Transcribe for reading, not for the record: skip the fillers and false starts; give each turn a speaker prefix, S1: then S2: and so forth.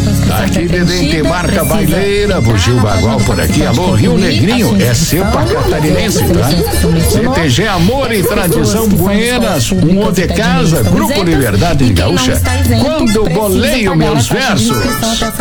S1: Aqui Dedê Marca Baileira, Bugio Bagual por aqui. Alô, Rio Negrinho, é cepa catarinense, tá? CTG Amor e Tradição Buenas, um O de Casa, Grupo Liberdade de Gaúcha. Quando boleio meus versos.